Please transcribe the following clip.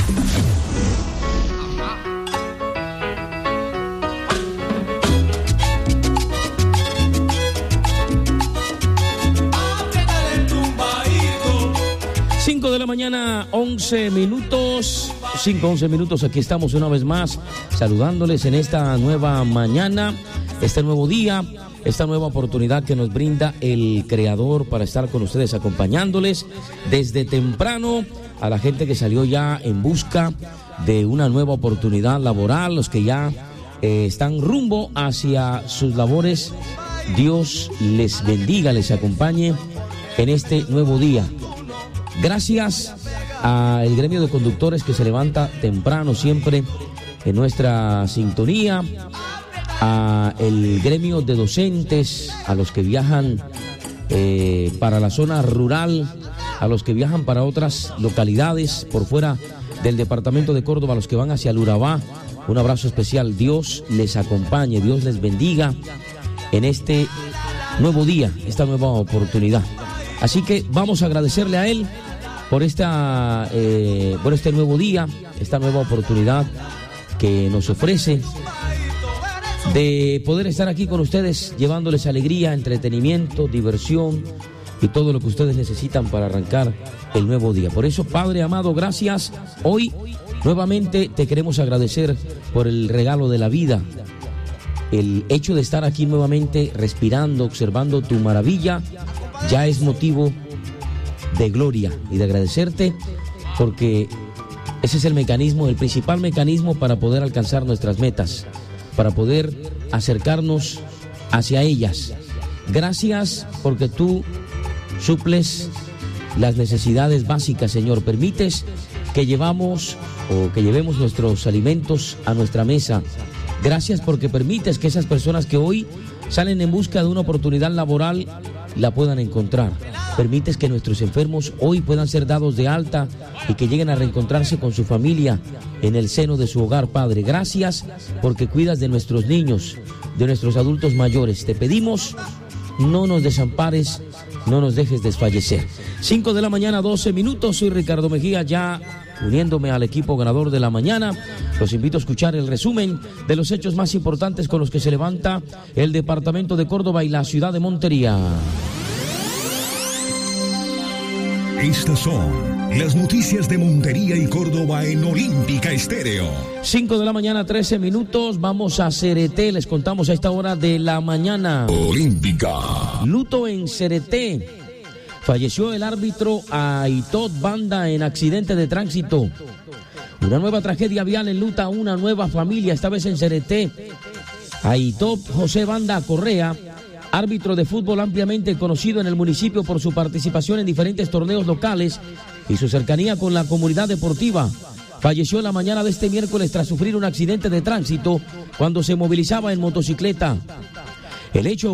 De la mañana, 11 minutos, 5-11 minutos, aquí estamos una vez más saludándoles en esta nueva mañana, este nuevo día, esta nueva oportunidad que nos brinda el Creador para estar con ustedes acompañándoles desde temprano, a la gente que salió ya en busca de una nueva oportunidad laboral, los que ya están rumbo hacia sus labores. Dios les bendiga, les acompañe en este nuevo día. Gracias al gremio de conductores que se levanta temprano siempre en nuestra sintonía, a el gremio de docentes, a los que viajan para la zona rural, a los que viajan para otras localidades por fuera del departamento de Córdoba, a los que van hacia el Urabá. Un abrazo especial. Dios les acompañe, Dios les bendiga en este nuevo día, esta nueva oportunidad. Así que vamos a agradecerle a Él por este nuevo día, esta nueva oportunidad que nos ofrece de poder estar aquí con ustedes, llevándoles alegría, entretenimiento, diversión y todo lo que ustedes necesitan para arrancar el nuevo día. Por eso, Padre amado, gracias. Hoy nuevamente te queremos agradecer por el regalo de la vida, el hecho de estar aquí nuevamente respirando, observando tu maravilla, ya es motivo de gloria y de agradecerte, porque ese es el mecanismo, el principal mecanismo para poder alcanzar nuestras metas, para poder acercarnos hacia ellas. Gracias porque tú suples las necesidades básicas, Señor. Permites que llevemos nuestros alimentos a nuestra mesa. Gracias porque permites que esas personas que hoy salen en busca de una oportunidad laboral la puedan encontrar. Permites que nuestros enfermos hoy puedan ser dados de alta y que lleguen a reencontrarse con su familia en el seno de su hogar, Padre. Gracias porque cuidas de nuestros niños, de nuestros adultos mayores. Te pedimos, no nos desampares, no nos dejes desfallecer. 5 de la mañana, 12 minutos. Soy Ricardo Mejía, ya uniéndome al equipo ganador de la mañana. Los invito a escuchar el resumen de los hechos más importantes con los que se levanta el departamento de Córdoba y la ciudad de Montería. Estas son las noticias de Montería y Córdoba en Olímpica Estéreo. 5 de la mañana, 13 minutos. Vamos a Cereté. Les contamos a esta hora de la mañana. Olímpica. Luto en Cereté. Falleció el árbitro Aitot Banda en accidente de tránsito. Una nueva tragedia vial enluta a una nueva familia, esta vez en Cereté. Aitot José Banda Correa, árbitro de fútbol ampliamente conocido en el municipio por su participación en diferentes torneos locales y su cercanía con la comunidad deportiva, falleció la mañana de este miércoles tras sufrir un accidente de tránsito cuando se movilizaba en motocicleta. El hecho